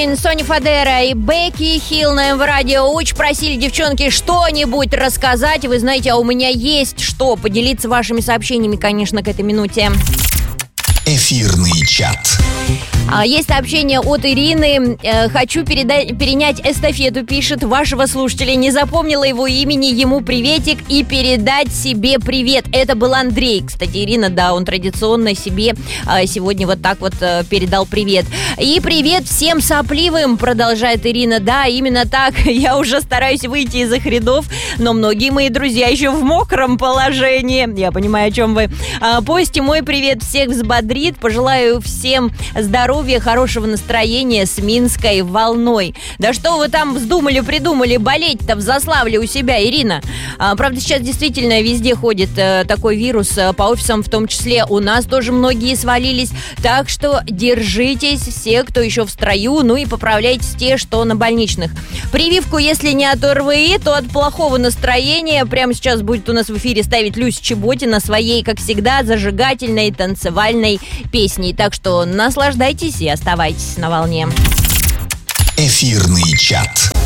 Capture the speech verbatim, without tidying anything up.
Соня Фадера и Бекки Хилл на МВ-радио. Очень просили девчонки что-нибудь рассказать. Вы знаете, а у меня есть что поделиться вашими сообщениями, конечно, к этой минуте. Эфирный чат. Есть сообщение от Ирины. Хочу передать, перенять эстафету, пишет, вашего слушателя. Не запомнила его имени, ему приветик и передать себе привет. Это был Андрей. Кстати, Ирина, да, он традиционно себе сегодня вот так вот передал привет. И привет всем сопливым, продолжает Ирина. Да, именно так. Я уже стараюсь выйти из их рядов, но многие мои друзья еще в мокром положении. Я понимаю, о чем вы. Посте мой привет всех взбодрит. Пожелаю всем здоровья, хорошего настроения с Минской волной. Да что вы там вздумали, придумали болеть-то в Заславле у себя, Ирина? А, правда, сейчас действительно везде ходит э, такой вирус, э, по офисам в том числе. У нас тоже многие свалились. Так что держитесь, все, кто еще в строю, ну и поправляйтесь те, что на больничных. Прививку, если не от ОРВИ, то от плохого настроения. Прямо сейчас будет у нас в эфире ставить Люся Чеботина своей, как всегда, зажигательной танцевальной песней. Так что наслаждайтесь и оставайтесь на волне. Эфирный чат.